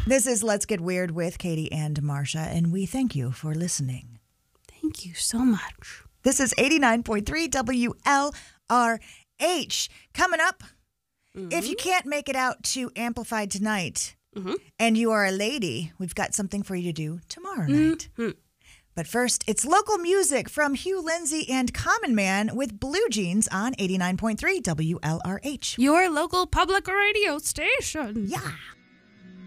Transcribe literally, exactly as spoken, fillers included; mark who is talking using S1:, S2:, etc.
S1: This is Let's Get Weird with Katie and Marcia, and we thank you for listening.
S2: Thank you so much.
S1: This is eighty-nine point three W L R H. Coming up, mm-hmm. if you can't make it out to Amplified tonight mm-hmm. and you are a lady, we've got something for you to do tomorrow night. Mm-hmm. But first, it's local music from Hugh Lindsey and Common Man with Blue Jeans on eighty-nine point three W L R H.
S2: Your local public radio station.
S1: Yeah.